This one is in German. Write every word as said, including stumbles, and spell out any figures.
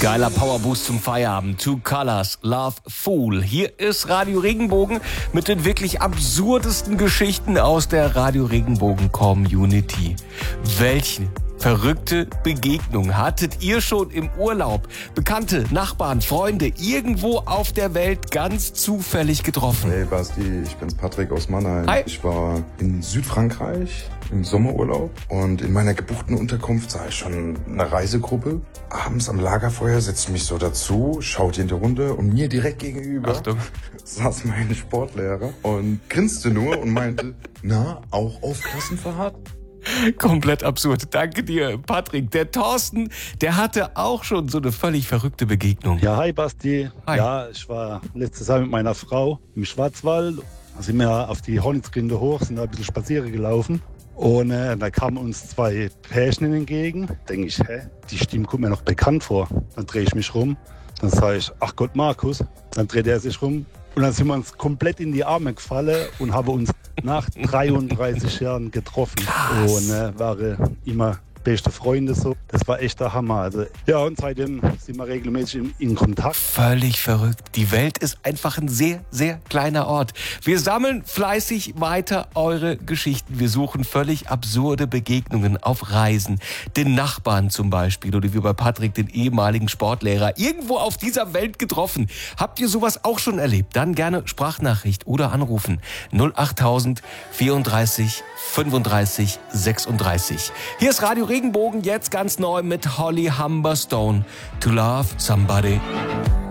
Geiler Powerboost zum Feierabend. Two Colors, Love, Fool. Hier ist Radio Regenbogen mit den wirklich absurdesten Geschichten aus der Radio Regenbogen Community. Welche verrückte Begegnung hattet ihr schon im Urlaub? Bekannte, Nachbarn, Freunde irgendwo auf der Welt ganz zufällig getroffen? Hey Basti, ich bin's Patrick aus Mannheim. Hi. Ich war in Südfrankreich im Sommerurlaub und in meiner gebuchten Unterkunft sah ich schon eine Reisegruppe. Abends am Lagerfeuer setze ich mich so dazu, schaut in die Runde und mir direkt gegenüber Achtung. saß mein Sportlehrer und grinste nur und meinte, na, auch auf Klassenfahrt? Komplett absurd. Danke dir, Patrick. Der Thorsten, der hatte auch schon so eine völlig verrückte Begegnung. Ja, hi Basti. Hi. Ja, ich war letztes Jahr mit meiner Frau im Schwarzwald. Da sind wir auf die Hornitzgrinde hoch, sind da ein bisschen spazieren gelaufen. Und äh, da kamen uns zwei Pärchen entgegen. Denke ich, hä, die Stimme kommt mir noch bekannt vor. Dann drehe ich mich rum. Dann sage ich, ach Gott, Markus. Dann dreht er sich rum. Und dann sind wir uns komplett in die Arme gefallen und haben uns nach dreiunddreißig Jahren getroffen. Krass. Und äh, waren immer beste Freunde so. Das war echt der Hammer. Also, ja, und seitdem sind wir regelmäßig in, in Kontakt. Völlig verrückt. Die Welt ist einfach ein sehr, sehr kleiner Ort. Wir sammeln fleißig weiter eure Geschichten. Wir suchen völlig absurde Begegnungen auf Reisen. Den Nachbarn zum Beispiel oder wie bei Patrick, den ehemaligen Sportlehrer. Irgendwo auf dieser Welt getroffen. Habt ihr sowas auch schon erlebt? Dann gerne Sprachnachricht oder anrufen. null achttausend vierunddreißig fünfunddreißig sechsunddreißig. Hier ist Radio Regenbogen, jetzt ganz neu mit Holly Humberstone. To Love Somebody.